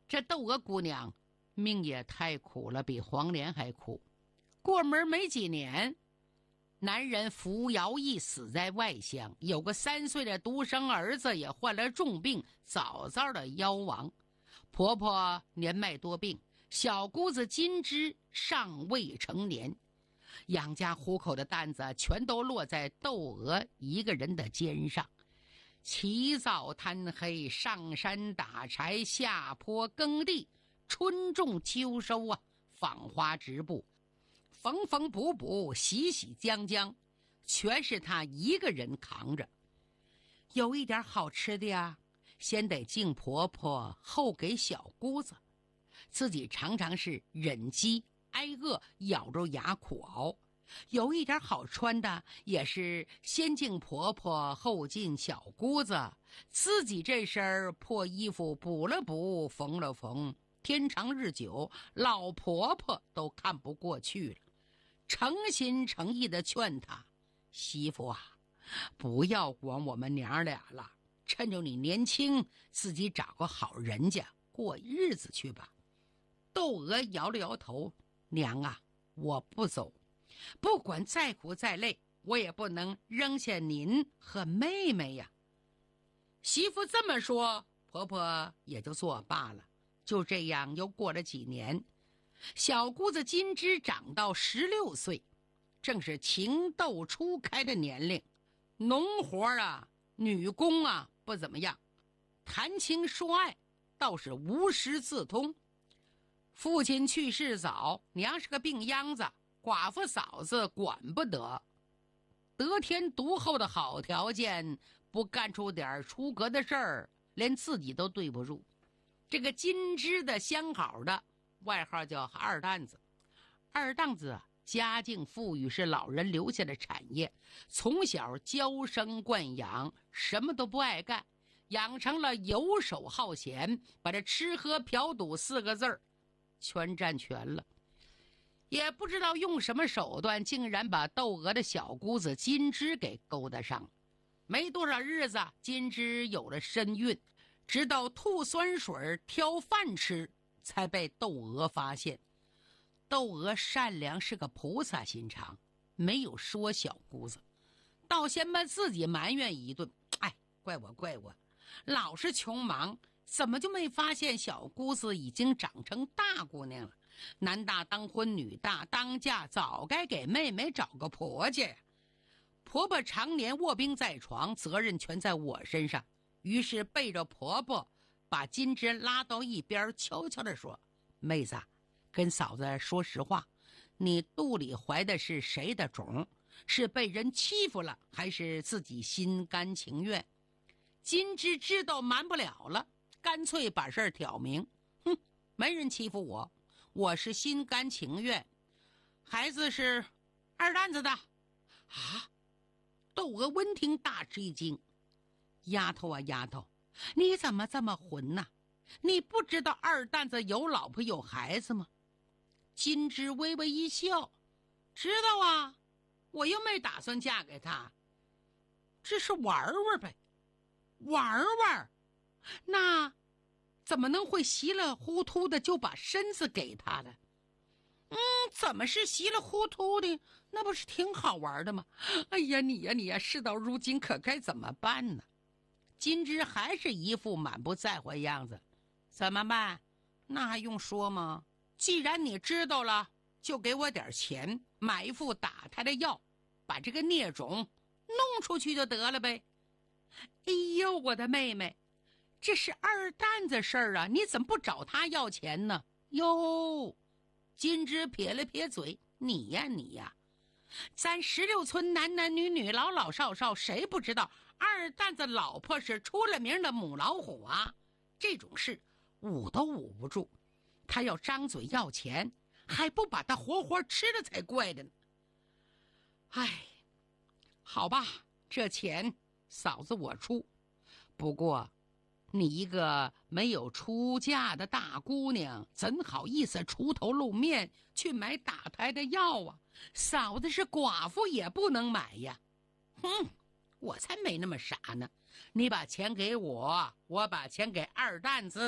这窦娥姑娘命也太苦了，比黄连还苦。过门没几年，男人扶摇役死在外乡，有个3岁的独生儿子也患了重病，早早的夭亡。婆婆年迈多病，小姑子金枝尚未成年，养家糊口的担子全都落在窦娥一个人的肩上。起早贪黑，上山打柴，下坡耕地，春种秋收啊，纺花织布，缝缝补补，洗洗将将，全是她一个人扛着。有一点好吃的呀，先得敬婆婆，后给小姑子，自己常常是忍饥挨饿，咬着牙苦熬。有一点好穿的，也是先敬婆婆，后敬小姑子，自己这身破衣服补了补，缝了缝，天长日久，老婆婆都看不过去了，诚心诚意地劝她：媳妇啊，不要管我们娘俩了，趁着你年轻，自己找个好人家过日子去吧。窦娥摇了摇头：娘啊，我不走，不管再苦再累，我也不能扔下您和妹妹呀。媳妇这么说，婆婆也就作罢了。就这样又过了几年，小姑子金枝长到16岁，正是情窦初开的年龄。农活啊，女工啊不怎么样，谈情说爱倒是无师自通。父亲去世早，娘是个病秧子，寡妇嫂子管不得，得天独厚的好条件，不干出点出格的事儿，连自己都对不住。这个金枝的相好的外号叫二蛋子。二蛋子家境富裕，是老人留下的产业，从小娇生惯养，什么都不爱干，养成了游手好闲，把这吃喝嫖赌4个字儿全占全了。也不知道用什么手段，竟然把窦娥的小姑子金枝给勾搭上了。没多少日子，金枝有了身孕，直到吐酸水挑饭吃，才被窦娥发现。窦娥善良，是个菩萨心肠，没有说小姑子，倒先把自己埋怨一顿。哎，怪我，老是穷忙，怎么就没发现小姑子已经长成大姑娘了？男大当婚，女大当嫁，早该给妹妹找个婆家呀。婆婆常年卧病在床，责任全在我身上。于是背着婆婆，把金枝拉到一边，悄悄地说：妹子，跟嫂子说实话，你肚里怀的是谁的种？是被人欺负了，还是自己心甘情愿？金枝知道瞒不了了，干脆把事儿挑明。没人欺负我，我是心甘情愿。孩子是二蛋子的。啊！窦娥闻听大吃一惊。丫头啊丫头，你怎么这么混呢？你不知道二蛋子有老婆有孩子吗？金枝微微一笑：知道啊，我又没打算嫁给他，只是玩玩呗。玩玩？那怎么能会稀里糊涂的就把身子给他了？怎么是稀里糊涂的？那不是挺好玩的吗？哎呀，你呀，事到如今可该怎么办呢？金枝还是一副满不在乎的样子。怎么办？那还用说吗？既然你知道了，就给我点钱，买一副打胎的药，把这个孽种弄出去就得了呗。哎呦，我的妹妹，这是二蛋子事儿啊，你怎么不找他要钱呢？哟，金枝撇了撇嘴：你呀，咱16村男男女女老老少少，谁不知道二蛋子老婆是出了名的母老虎啊？这种事捂都捂不住，他要张嘴要钱，还不把他活活吃了才怪的呢。哎，好吧，这钱嫂子我出，不过你一个没有出嫁的大姑娘，怎好意思出头露面去买打胎的药啊？嫂子是寡妇也不能买呀。我才没那么傻呢。你把钱给我，我把钱给二蛋子，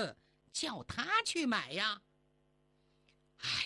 叫他去买呀。唉，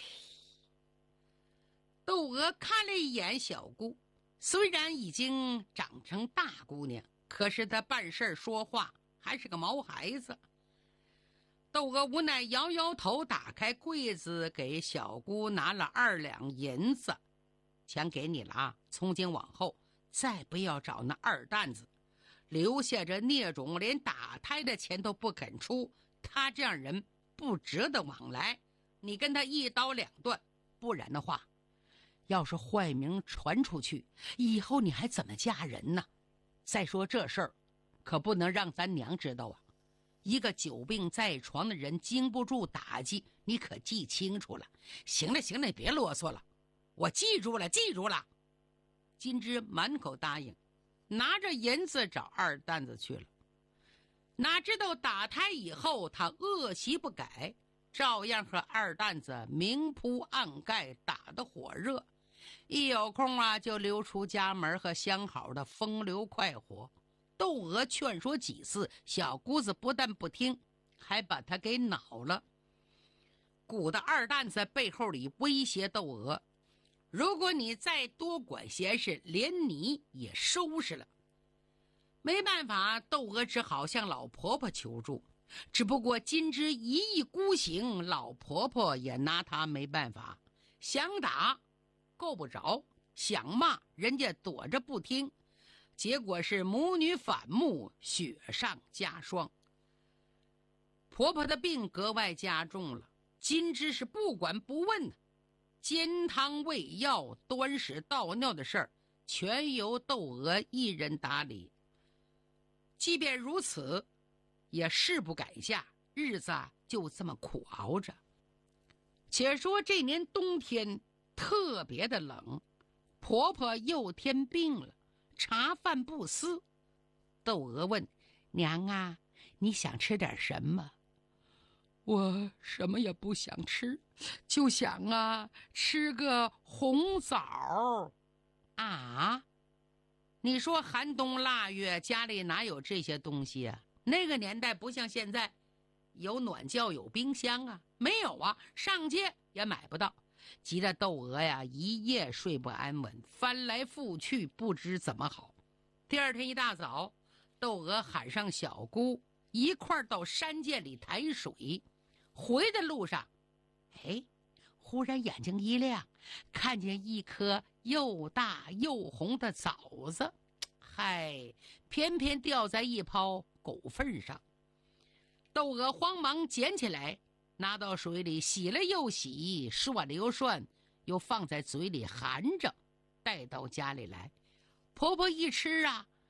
窦娥看了一眼小姑，虽然已经长成大姑娘，可是她办事说话还是个毛孩子。窦娥无奈摇摇头，打开柜子给小姑拿了2两银子，钱给你了啊，从今往后再不要找那二蛋子，留下这孽种连打胎的钱都不肯出，他这样人不值得往来，你跟他一刀两断，不然的话，要是坏名传出去，以后你还怎么嫁人呢？再说这事儿可不能让咱娘知道啊，一个久病在床的人经不住打击，你可记清楚了。行了行了，你别啰嗦了，我记住了记住了。金枝满口答应，拿着银子找二蛋子去了。哪知道打胎以后，他恶习不改，照样和二蛋子明铺暗盖，打得火热。一有空啊，就溜出家门和相好的风流快活。窦娥劝说几次，小姑子不但不听，还把他给恼了。鼓的二蛋子背后里威胁窦娥，如果你再多管闲事，连你也收拾了。没办法，窦娥只好向老婆婆求助，只不过金枝一意孤行，老婆婆也拿她没办法，想打够不着，想骂人家躲着不听，结果是母女反目，雪上加霜。婆婆的病格外加重了，金枝是不管不问的，煎汤喂药、端屎倒尿的事儿全由窦娥一人打理。即便如此，也誓不改嫁，日子就这么苦熬着。且说这年冬天特别的冷，婆婆又添病了，茶饭不思。窦娥问娘啊，你想吃点什么？我什么也不想吃，就想吃个红枣啊。你说寒冬腊月家里哪有这些东西啊？那个年代不像现在有暖窖有冰箱啊，没有啊，上街也买不到。急得窦娥呀一夜睡不安稳，翻来覆去不知怎么好。第二天一大早，窦娥喊上小姑一块到山涧里抬水。回的路上，忽然眼睛一亮，看见一颗又大又红的枣子，偏偏掉在一泡狗粪上。窦娥慌忙捡起来，拿到水里洗了又洗，涮了又涮，又放在嘴里含着，带到家里来。婆婆一吃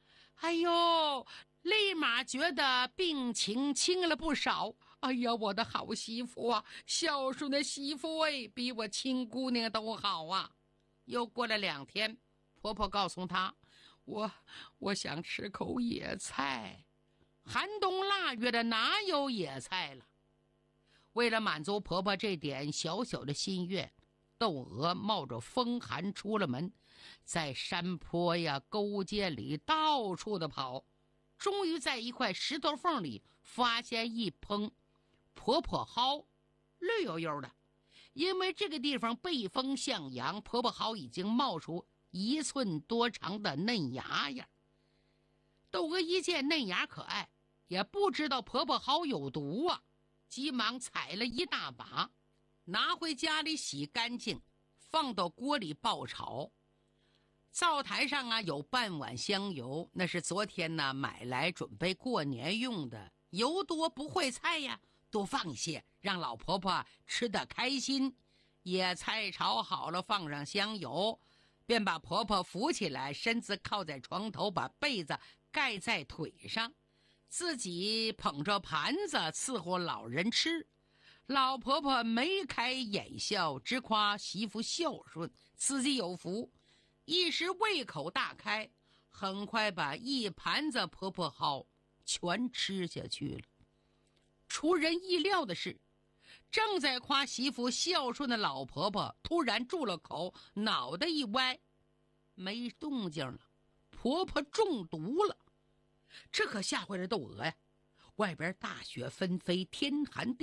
立马觉得病情轻了不少。哎呀，我的好媳妇啊，孝顺的媳妇比我亲姑娘都好啊。又过了2天，婆婆告诉她，我想吃口野菜。寒冬腊月的哪有野菜了？为了满足婆婆这点小小的心愿，窦娥冒着风寒出了门，在山坡呀沟涧里到处的跑，终于在一块石头缝里发现一捧婆婆蒿，绿油油的。因为这个地方背风向阳，婆婆蒿已经冒出1寸多长的嫩芽呀。窦娥一见嫩芽可爱，也不知道婆婆蒿有毒啊，急忙采了一大把，拿回家里洗干净，放到锅里爆炒。灶台上有半碗香油，那是昨天买来准备过年用的，油多不会菜呀，多放一些，让老婆婆吃得开心。野菜炒好了，放上香油，便把婆婆扶起来，身子靠在床头，把被子盖在腿上，自己捧着盘子伺候老人吃。老婆婆眉开眼笑，直夸媳妇孝顺，自己有福，一时胃口大开，很快把一盘子婆婆蒿全吃下去了。出人意料的是，正在夸媳妇孝顺的老婆婆突然住了口，脑袋一歪，没动静了，婆婆中毒了。这可吓坏了窦娥呀！外边大雪纷飞，天寒地